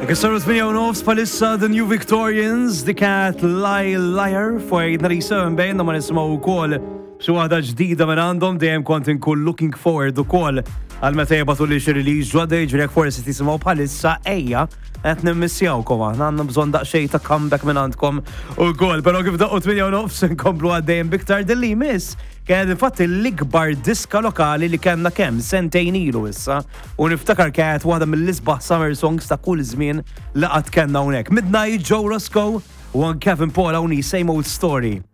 Kissaru 8 palissa The New Victorians, dik kat Liar fuq Narisa bejn ma nismaw ukoll xi waħda ġdida minn għandhom dejjem kont inkun looking forward ukoll għal meta jibgħatu li xi release ġodda jiġri forsi tisimgħu bħalissa ejja qed nimmissjawkom aħna għandna bżonn daqsxejn ta' comeback minn għandkom ukoll, però kif daqqu 8 inkomplu għaddejjem biktar dilli miss kien infatti l-ikbar diska lokali li kellna kemm sentejn ilu issa u niftakar kienet waħda mill-isbaħ summer songs ta' kull żmien li qatt kellna hawnhekk. Midnight, Joe Roscoe u Kevin Paul hawnni Same Old Story.